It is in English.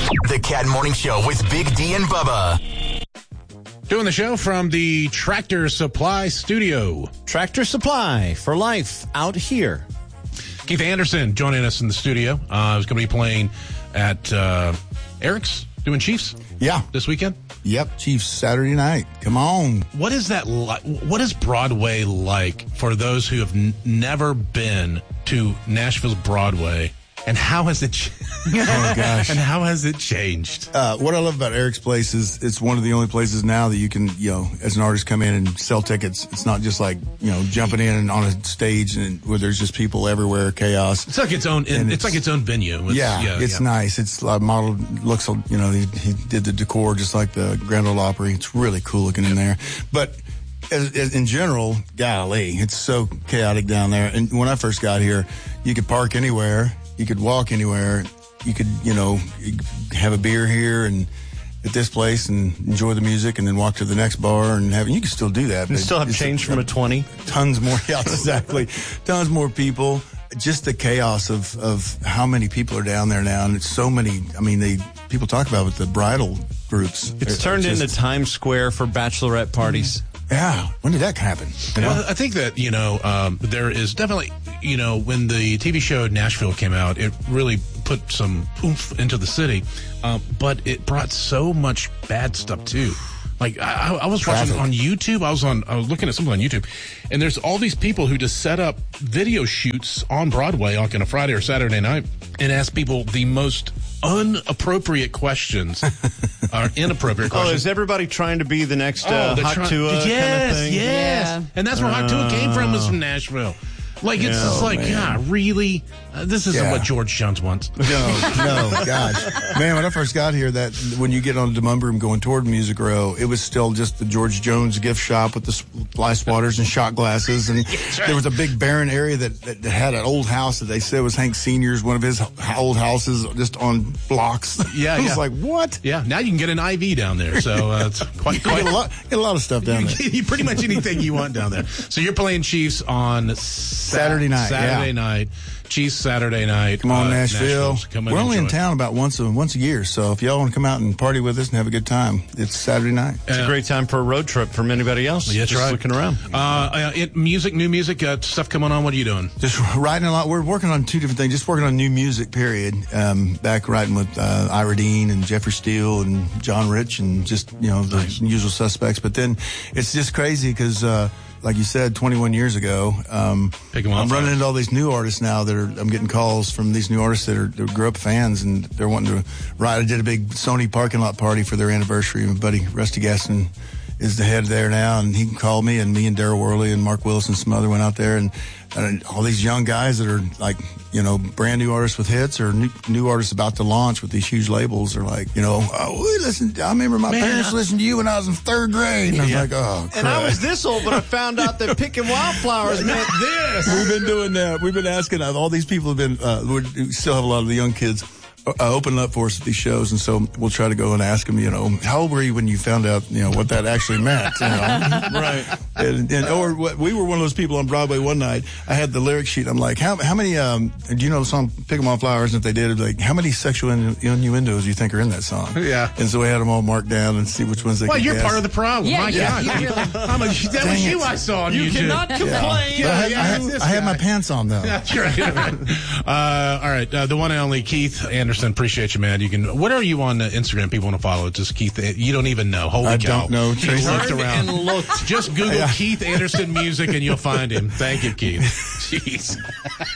The Cat Morning Show with Big D and Bubba. Doing the show from the Tractor Supply Studio. Tractor Supply for life out here. Keith Anderson joining us in the studio. He's going to be playing at Eric's, doing Chiefs. Yeah. This weekend? Yep, Chiefs Saturday night. Come on. What is that like? What is Broadway like for those who have never been to Nashville's Broadway? And how has it? Oh gosh! And how has it changed? What I love about Eric's Place is it's one of the only places now that you can, as an artist, come in and sell tickets. It's not just like jumping in on a stage and where there's just people everywhere, chaos. It's like its own. It's like its own venue. It's nice. It's modeled. Looks, he did the decor just like the Grand Ole Opry. It's really cool looking in there, but. In general, golly, it's so chaotic down there. And when I first got here, you could park anywhere, you could walk anywhere, you could, have a beer here and at this place and enjoy the music and then walk to the next bar and you can still do that. You still have change from a 20? Tons more, yeah, exactly. Tons more people. Just the chaos of how many people are down there now. And it's so many, people talk about with the bridal groups. It's turned into Times Square for bachelorette parties. Yeah. When did that happen? Well, I think that, there is definitely, when the TV show Nashville came out, it really put some oomph into the city. But it brought so much bad stuff too. Like I was watching on YouTube. I was looking at something on YouTube, and there's all these people who just set up video shoots on Broadway on a Friday or Saturday night and ask people the most inappropriate questions. Oh, is everybody trying to be the next Hot Tua kind of thing? Yes. Yeah. And that's where Hot Tua came from, was from Nashville. Like, it's just like, God, really? This isn't what George Jones wants. No, gosh. Man, when I first got here, that when you get on Demumbrium going toward Music Row, it was still just the George Jones gift shop with the splice waters and shot glasses. And there was a big barren area that had an old house that they said was Hank Sr.'s, one of his old houses just on blocks. Yeah, I was like, what? Yeah, now you can get an IV down there. So it's quite get a lot of stuff down there. You pretty much anything you want down there. So you're playing Chiefs on Saturday night. Saturday night. Chiefs Saturday night. Come on, Nashville. We're only in town about once a year, so if y'all want to come out and party with us and have a good time, it's Saturday night. It's a great time for a road trip from anybody else. Yeah, that's just right. Looking around. New music, stuff coming on. What are you doing? Just writing a lot. We're working on two different things. Just working on new music, period. Back writing with Ira Dean and Jeffrey Steele and John Rich and just, the usual suspects. But then it's just crazy because, like you said, 21 years ago, I'm running into all these new artists now I'm getting calls from these new artists that grew up fans and they're wanting to write. I did a big Sony parking lot party for their anniversary. My buddy Rusty Gaston is the head there now, and he called me, and me and Daryl Worley and Mark Willis and some other went out there, and all these young guys that are like, brand new artists with hits or new artists about to launch with these huge labels are like, I remember my parents listened to you when I was in third grade. And I was like, oh, crap. And I was this old, but I found out that picking wildflowers meant this. We've been doing that. We've been asking, all these people have been, we still have a lot of the young kids opening up for us at these shows, and so we'll try to go and ask them, how old were you when you found out, what that actually meant, Right. We were one of those people on Broadway one night. I had the lyric sheet. I'm like, how many, do you know the song Pick 'em on Flowers? And if they did, like, how many sexual innuendos do you think are in that song? Yeah. And so we had them all marked down and see which ones they could you're guess. part of the problem. Yeah, My God. that was you I saw on YouTube. You cannot complain. I had my pants on, though. That's right. All right. The one and only Keith Anderson. Appreciate you, man. What are you on Instagram? People want to follow. Just Keith. You don't even know. Holy I cow. don't know. He looked around. And looked. Just Google Keith Anderson music and you'll find him. Thank you, Keith. Jeez.